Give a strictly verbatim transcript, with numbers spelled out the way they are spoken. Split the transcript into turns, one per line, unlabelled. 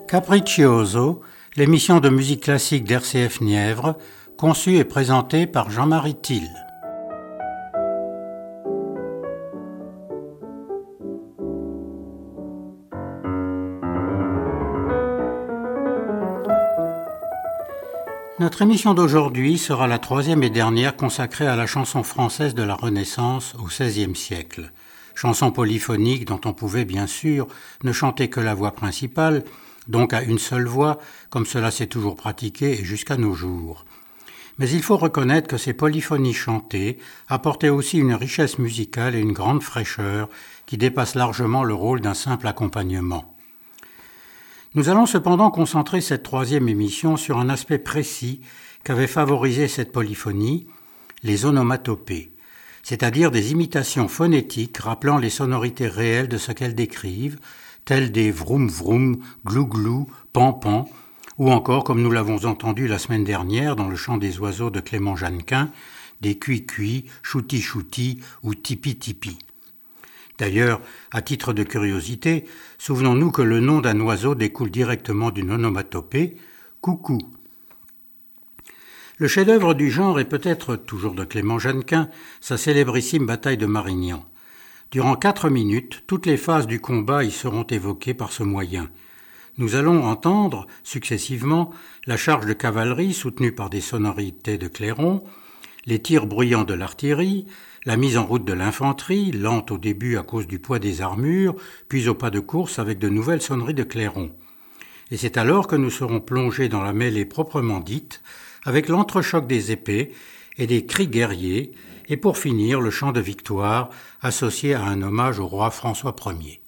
Capriccioso, l'émission de musique classique d'R C F Nièvre, conçue et présentée par Jean-Marie Thill. Notre émission d'aujourd'hui sera la troisième et dernière consacrée à la chanson française de la Renaissance au seizième siècle. Chanson polyphonique dont on pouvait bien sûr ne chanter que la voix principale, donc à une seule voix, comme cela s'est toujours pratiqué et jusqu'à nos jours. Mais il faut reconnaître que ces polyphonies chantées apportaient aussi une richesse musicale et une grande fraîcheur qui dépassent largement le rôle d'un simple accompagnement. Nous allons cependant concentrer cette troisième émission sur un aspect précis qu'avait favorisé cette polyphonie, les onomatopées, c'est-à-dire des imitations phonétiques rappelant les sonorités réelles de ce qu'elles décrivent, telles des vroom vroom, glou glou, pan pan, ou encore, comme nous l'avons entendu la semaine dernière dans le chant des oiseaux de Clément Jeannequin, des cui cui, chouti chouti ou tipi tipi. D'ailleurs, à titre de curiosité, souvenons-nous que le nom d'un oiseau découle directement d'une onomatopée, coucou. Le chef-d'œuvre du genre est peut-être, toujours de Clément Jeannequin, sa célébrissime bataille de Marignan. Durant quatre minutes, toutes les phases du combat y seront évoquées par ce moyen. Nous allons entendre, successivement, la charge de cavalerie soutenue par des sonorités de clairon, les tirs bruyants de l'artillerie, la mise en route de l'infanterie, lente au début à cause du poids des armures, puis au pas de course avec de nouvelles sonneries de clairon. Et c'est alors que nous serons plongés dans la mêlée proprement dite, avec l'entrechoc des épées et des cris guerriers, et pour finir le chant de victoire associé à un hommage au roi François Ier.